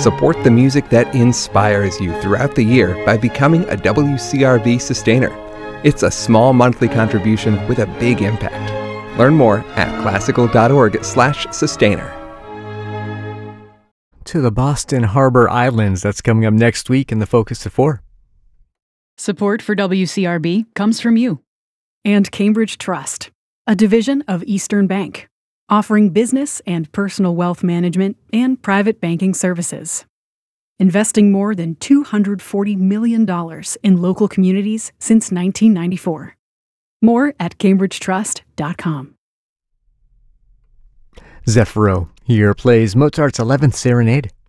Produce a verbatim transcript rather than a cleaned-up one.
Support the music that inspires you throughout the year by becoming a W C R B Sustainer. It's a small monthly contribution with a big impact. Learn more at classical.org slash sustainer. To the Boston Harbor Islands, that's coming up next week in the Focus at four. Support for W C R B comes from you and Cambridge Trust, a division of Eastern Bank, offering business and personal wealth management and private banking services. Investing more than two hundred forty million dollars in local communities since nineteen ninety-four. More at cambridge trust dot com. Zephyro here plays Mozart's eleventh Serenade.